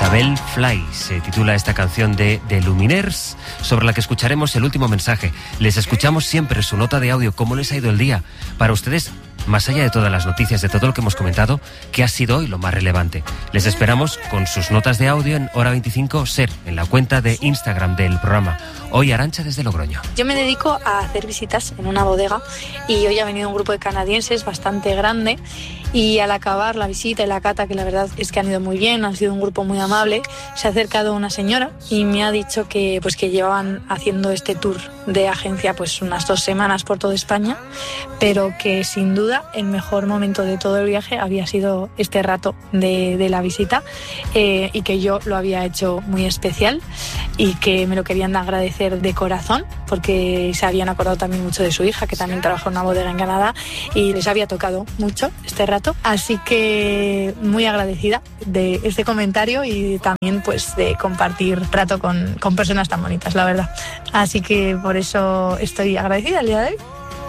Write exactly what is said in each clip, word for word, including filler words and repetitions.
Isabel Fly se titula esta canción de The Lumineers, sobre la que escucharemos el último mensaje. Les escuchamos siempre su nota de audio, cómo les ha ido el día. Para ustedes, más allá de todas las noticias, de todo lo que hemos comentado, ¿qué ha sido hoy lo más relevante? Les esperamos con sus notas de audio en Hora veinticinco Ser, en la cuenta de Instagram del programa. Hoy Arantxa desde Logroño. Yo me dedico a hacer visitas en una bodega y hoy ha venido un grupo de canadienses bastante grande y al acabar la visita y la cata, que la verdad es que han ido muy bien, han sido un grupo muy amable, se ha acercado una señora y me ha dicho que, pues, que llevaban haciendo este tour de agencia pues unas dos semanas por toda España, pero que sin duda el mejor momento de todo el viaje había sido este rato de, de la visita eh, y que yo lo había hecho muy especial y que me lo querían agradecer de corazón porque se habían acordado también mucho de su hija, que también trabaja en una bodega en Canadá, y les había tocado mucho este rato, así que muy agradecida de este comentario y también pues de compartir rato con, con personas tan bonitas, la verdad, así que por eso estoy agradecida el día de hoy.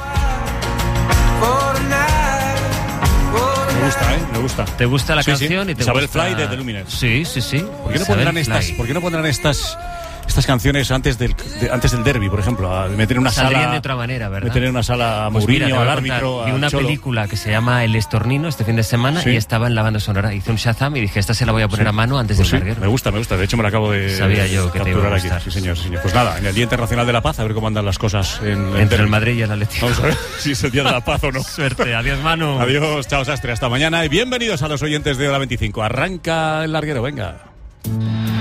Me gusta, ¿eh? Me gusta. ¿Te gusta la sí, canción? Sí. Y te Isabel gusta... Fly de The Lumineers. Sí, sí, sí. ¿Por qué no Isabel pondrán estas, Fly. ¿por qué no pondrán estas, estas canciones antes del, de, antes del derbi, por ejemplo? A meter en una Saldrían sala. de otra manera, ¿verdad? Meter en una sala a Pues Mourinho, mira, te voy al a árbitro, contar. Vi a una Cholo. película que se llama El Estornino este fin de semana, ¿Sí? Y estaba en la banda sonora. Hice un Shazam y dije, esta se la voy a poner Sí. a mano antes Pues del sí, larguero. me gusta, me gusta. De hecho, me la acabo de Sabía yo que te iba a capturar aquí. gustar. Sí, señor, sí, señor. Pues nada, en el Día Internacional de la Paz, a ver cómo andan las cosas en, en Entre derbi. el Madrid y el Atlético. Vamos a ver si es el Día de la Paz o no. Suerte. Adiós, Manu. Adiós, chao, Sastre. Hasta mañana y bienvenidos a los oyentes de Hora veinticinco. Arranca el larguero, venga.